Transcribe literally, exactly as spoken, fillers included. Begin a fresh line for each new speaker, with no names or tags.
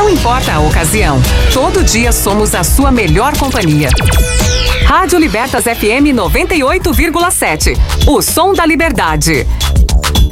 Não importa a ocasião, todo dia somos a sua melhor companhia. Rádio Libertas F M noventa e oito vírgula sete. O som da liberdade.